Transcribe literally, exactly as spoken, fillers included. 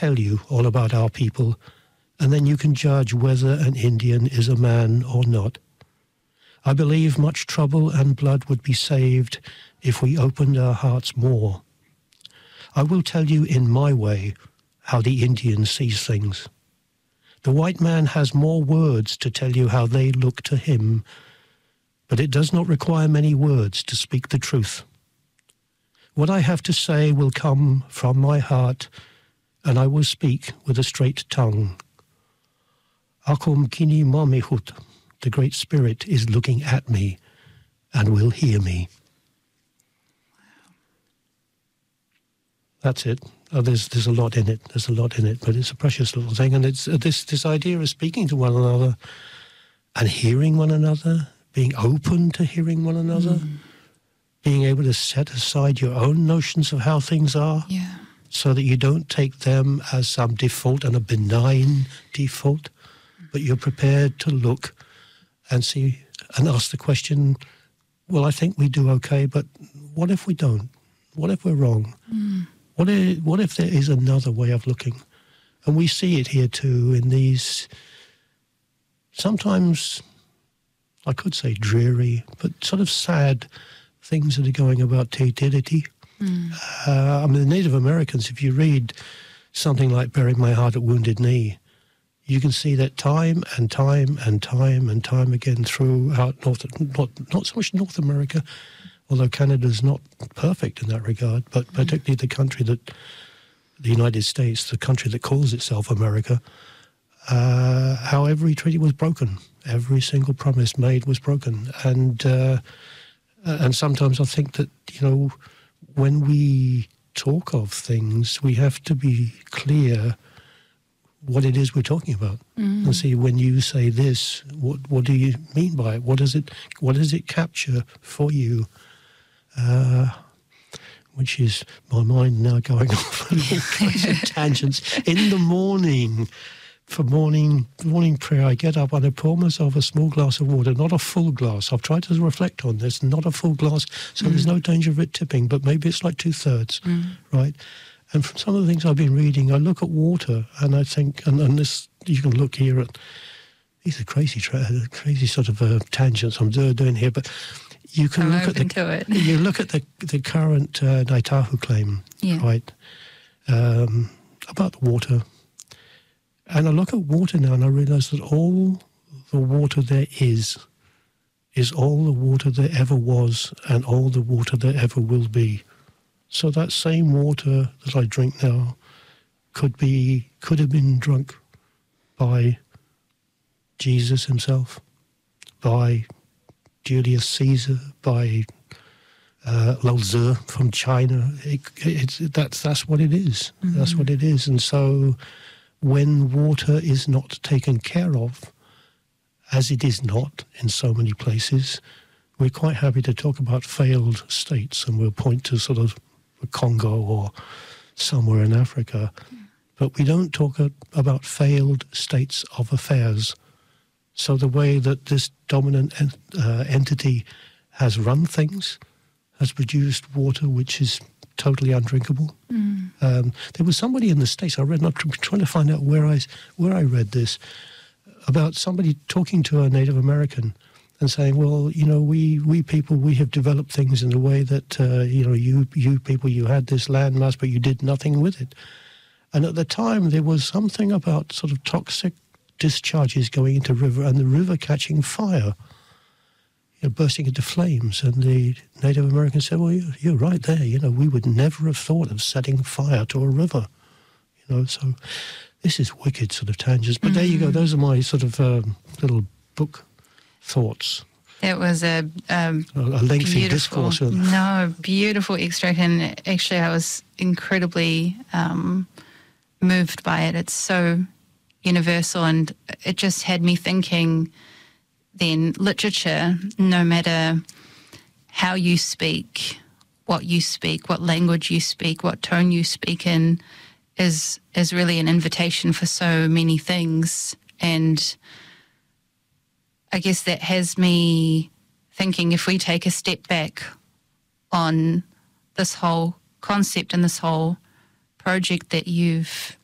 tell you all about our people, and then you can judge whether an Indian is a man or not. I believe much trouble and blood would be saved if we opened our hearts more. I will tell you in my way how the Indian sees things. The white man has more words to tell you how they look to him, but it does not require many words to speak the truth. What I have to say will come from my heart, and I will speak with a straight tongue. Akum kini mamehut, the Great Spirit is looking at me and will hear me. That's it. Oh, there's there's a lot in it. There's a lot in it, but it's a precious little thing. And it's uh, this this idea of speaking to one another and hearing one another, being open to hearing one another, mm. being able to set aside your own notions of how things are, yeah. so that you don't take them as some default and a benign default, but you're prepared to look and see and ask the question, well, I think we do okay, but what if we don't? What if we're wrong? Mm. What if, what if there is another way of looking? And we see it here too in these, sometimes, I could say dreary, but sort of sad things that are going about Te Tiriti. Mm. Uh, I mean, the Native Americans, if you read something like Bury My Heart at Wounded Knee, you can see that time and time and time and time again throughout North, not, not so much North America, although Canada's not perfect in that regard, but mm. particularly the country that, the United States, the country that calls itself America, uh, how every treaty was broken. Every single promise made was broken. And uh, and sometimes I think that, you know, when we talk of things, we have to be clear what it is we're talking about. Mm. And see, when you say this, what what do you mean by it? What does it what does it capture for you? Uh, which is my mind now going off on all kinds of tangents. In the morning, for morning morning prayer, I get up and I pour myself a small glass of water, not a full glass. I've tried to reflect on this, not a full glass, so mm. there's no danger of it tipping, but maybe it's like two-thirds, mm. right? And from some of the things I've been reading, I look at water and I think, and, and this, you can look here at, these are crazy, tra- crazy sort of uh, tangents I'm doing here, but you can I'm look at the to it. you look at the the current uh, Ngāi Tahu claim, yeah. right, um, about the water, and I look at water now and I realise that all the water there is is all the water there ever was and all the water there ever will be. So that same water that I drink now could be could have been drunk by Jesus himself, by Julius Caesar, by uh, Lao Tzu from China. It, it, it, that's that's what it is. Mm-hmm. That's what it is. And so, when water is not taken care of, as it is not in so many places, we're quite happy to talk about failed states, and we'll point to sort of the Congo or somewhere in Africa, but we don't talk about failed states of affairs. So the way that this dominant en- uh, entity has run things, has produced water which is totally undrinkable. Mm. Um, there was somebody in the States, I read, I'm trying to find out where I, where I read this, about somebody talking to a Native American and saying, well, you know, we, we people, we have developed things in a way that, uh, you know, you, you people, you had this landmass, but you did nothing with it. And at the time, there was something about sort of toxic discharges going into river and the river catching fire, you know, bursting into flames. And the Native Americans said, well, you're, you're right there. You know, we would never have thought of setting fire to a river. You know, so this is wicked sort of tangents. But mm-hmm. there you go. Those are my sort of um, little book thoughts. It was a, um, a, a lengthy beautiful, discourse. No, beautiful extract. And actually I was incredibly um, moved by it. It's so universal, and it just had me thinking then literature, no matter how you speak, what you speak, what language you speak, what tone you speak in, is is really an invitation for so many things. And I guess that has me thinking, if we take a step back on this whole concept and this whole project that you've